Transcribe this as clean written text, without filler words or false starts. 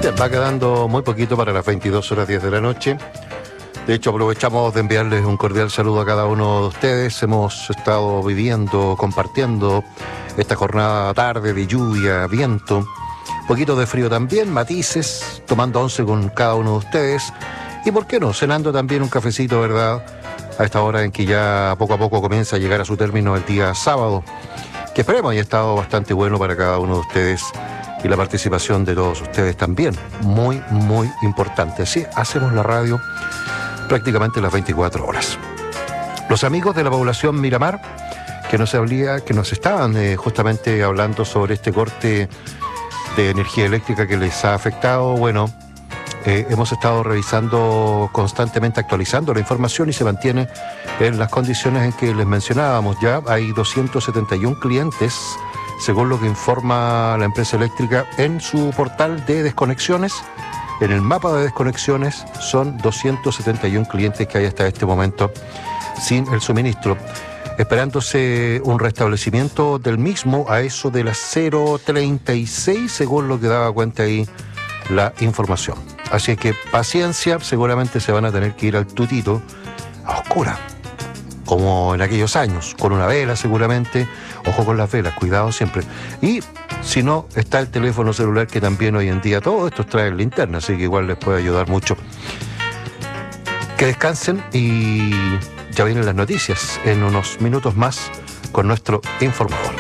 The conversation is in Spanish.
Bien, va quedando muy poquito para las 22:10 de la noche. De hecho, aprovechamos de enviarles un cordial saludo a cada uno de ustedes. Hemos estado viviendo, compartiendo esta jornada tarde de lluvia, viento, un poquito de frío también, matices, tomando once con cada uno de ustedes. Y por qué no, cenando también un cafecito, ¿verdad? A esta hora en que ya poco a poco comienza a llegar a su término el día sábado, que esperemos haya estado bastante bueno para cada uno de ustedes. Y la participación de todos ustedes también, muy, muy importante. Así hacemos la radio prácticamente las 24 horas. Los amigos de la población Miramar, que nos estaban justamente hablando sobre este corte de energía eléctrica que les ha afectado, bueno, hemos estado revisando constantemente, actualizando la información y se mantiene en las condiciones en que les mencionábamos. Ya hay 271 clientes, según lo que informa la empresa eléctrica en su portal de desconexiones. En el mapa de desconexiones son 271 clientes que hay hasta este momento sin el suministro, esperándose un restablecimiento del mismo a eso de las 0:36, según lo que daba cuenta ahí la información. Así que paciencia, seguramente se van a tener que ir al tutito a oscura, como en aquellos años, con una vela seguramente. Ojo con las velas, cuidado siempre. Y si no, está el teléfono celular, que también hoy en día todo esto trae linterna, así que igual les puede ayudar mucho. Que descansen y ya vienen las noticias en unos minutos más con nuestro informador.